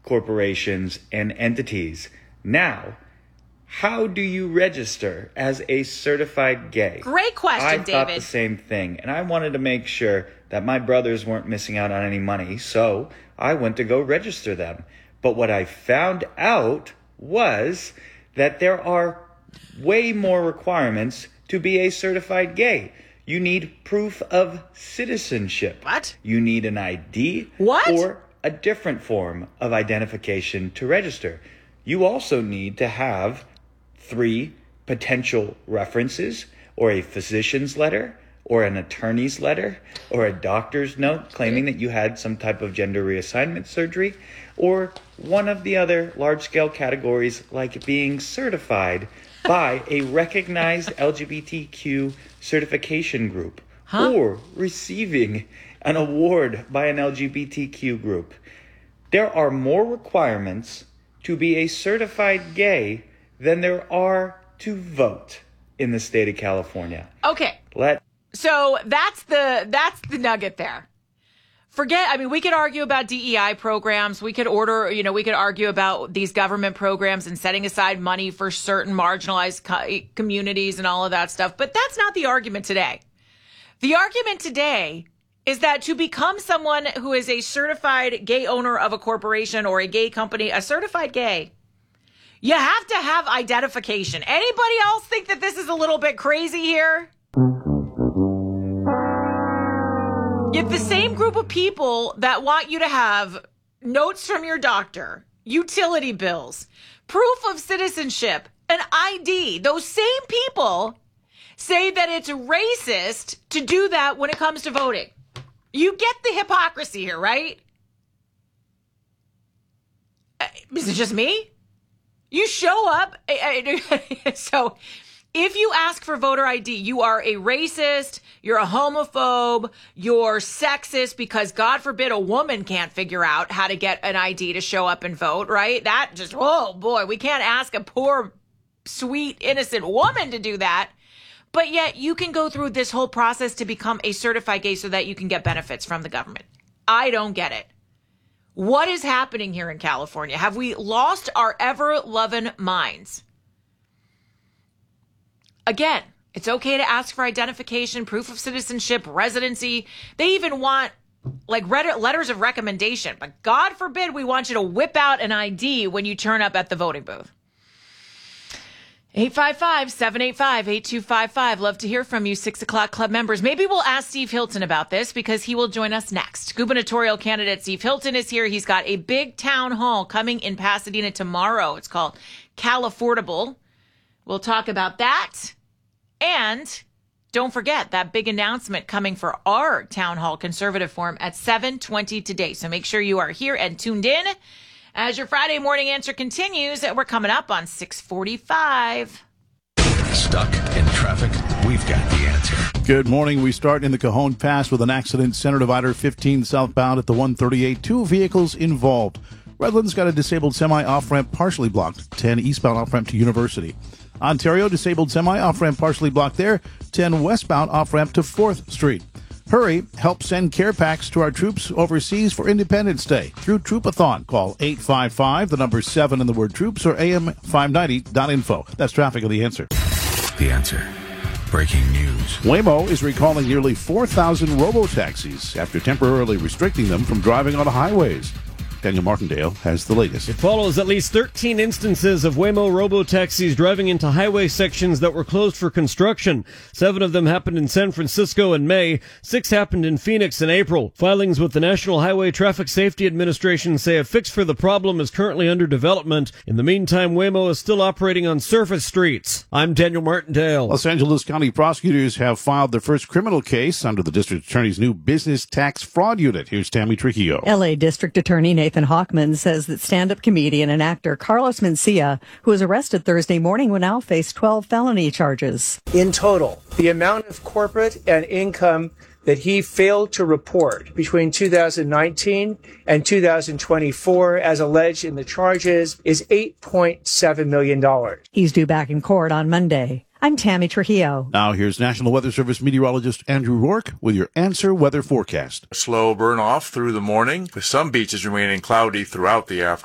corporations and entities. Now, how do you register as a certified gay? Great question, David. I thought the same thing, and I wanted to make sure that my brothers weren't missing out on any money, so I went to go register them. But what I found out was that there are way more requirements to be a certified gay. You need proof of citizenship. What? You need an ID. What? Or a different form of identification to register. You also need to have 3 potential references, or a physician's letter, or an attorney's letter, or a doctor's note claiming that you had some type of gender reassignment surgery, or one of the other large-scale categories like being certified by a recognized LGBTQ certification group, or receiving an award by an LGBTQ group. There are more requirements to be a certified gay than there are to vote in the state of California. Okay. So that's the nugget there. We could argue about DEI programs. We could argue about these government programs and setting aside money for certain marginalized communities and all of that stuff. But that's not the argument today. The argument today is that to become someone who is a certified gay owner of a corporation or a gay company, a certified gay, you have to have identification. Anybody else think that this is a little bit crazy here? If the same group of people that want you to have notes from your doctor, utility bills, proof of citizenship, an ID, those same people say that it's racist to do that when it comes to voting. You get the hypocrisy here, right? Is it just me? You show up. So if you ask for voter ID, you are a racist, you're a homophobe, you're sexist because, God forbid, a woman can't figure out how to get an ID to show up and vote, right? That just, oh boy, we can't ask a poor, sweet, innocent woman to do that. But yet you can go through this whole process to become a certified gay so that you can get benefits from the government. I don't get it. What is happening here in California? Have we lost our ever-loving minds? Again, it's okay to ask for identification, proof of citizenship, residency. They even want letters of recommendation. But God forbid we want you to whip out an ID when you turn up at the voting booth. 855-785-8255. Love to hear from you, 6 o'clock club members. Maybe we'll ask Steve Hilton about this because he will join us next. Gubernatorial candidate Steve Hilton is here. He's got a big town hall coming in Pasadena tomorrow. It's called Califortable. We'll talk about that. And don't forget that big announcement coming for our town hall conservative forum at 7:20 today. So make sure you are here and tuned in. As your Friday morning answer continues, we're coming up on 6:45. Stuck in traffic? We've got the answer. Good morning. We start in the Cajon Pass with an accident. Center divider 15 southbound at the 138. 2 vehicles involved. Redlands got a disabled semi off-ramp partially blocked. 10 eastbound off-ramp to University. Ontario, disabled semi off-ramp partially blocked there. 10 westbound off-ramp to 4th Street. Hurry, help send care packs to our troops overseas for Independence Day through Troopathon. Call 855, the number 7 and the word troops, or am590.info. That's traffic of The Answer. The Answer. Breaking news. Waymo is recalling nearly 4,000 robo-taxis after temporarily restricting them from driving on highways. Daniel Martindale has the latest. It follows at least 13 instances of Waymo robo-taxis driving into highway sections that were closed for construction. 7 of them happened in San Francisco in May. 6 happened in Phoenix in April. Filings with the National Highway Traffic Safety Administration say a fix for the problem is currently under development. In the meantime, Waymo is still operating on surface streets. I'm Daniel Martindale. Los Angeles County prosecutors have filed their first criminal case under the district attorney's new business tax fraud unit. Here's Tammy Trujillo. L.A. District Attorney Nathan Hochman says that stand-up comedian and actor Carlos Mencia, who was arrested Thursday morning, will now face 12 felony charges. In total, the amount of corporate and income that he failed to report between 2019 and 2024, as alleged in the charges, is $8.7 million. He's due back in court on Monday. I'm Tammy Trujillo. Now here's National Weather Service meteorologist Andrew Rourke with your Answer Weather Forecast. Slow burn off through the morning, with some beaches remaining cloudy throughout the afternoon.